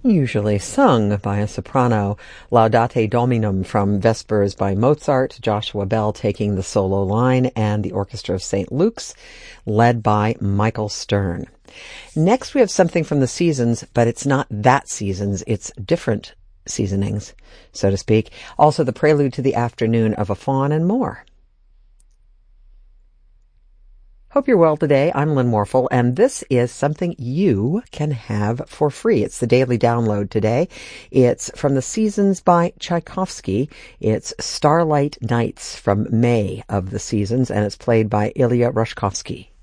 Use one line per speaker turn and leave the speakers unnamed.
usually sung by a soprano. Laudate Dominum from Vespers by Mozart, Joshua Bell taking the solo line, and the Orchestra of St. Luke's, led by Michael Stern. Next we have something from the seasons, but it's not that seasons, it's different seasonings, so to speak. Also the prelude to the afternoon of a faun and more. Hope you're well today. I'm Lynn Morphle, and this is something you can have for free. It's the daily download today. It's from the Seasons by Tchaikovsky. It's Starlight Nights from May of the Seasons, and it's played by Ilya Rushkovsky.